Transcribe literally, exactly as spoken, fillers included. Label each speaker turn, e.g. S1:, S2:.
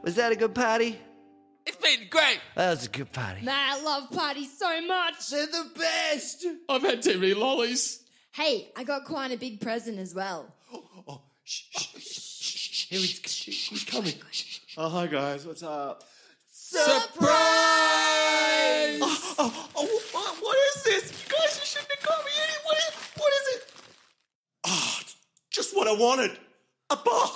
S1: Was that a good party?
S2: It's been great.
S1: That was a good party.
S3: Man, I love parties so much.
S1: They're the best.
S4: I've had too many lollies.
S3: Hey, I got quite a big present as well.
S4: Oh, shh, shh, shh, shh. Here he's, he's coming. Oh, hi, guys. What's up?
S2: Surprise!
S4: Oh, oh, oh, what- what is this? You guys, you shouldn't have got me any. What is, what is it? Oh, it's just what I wanted. A box.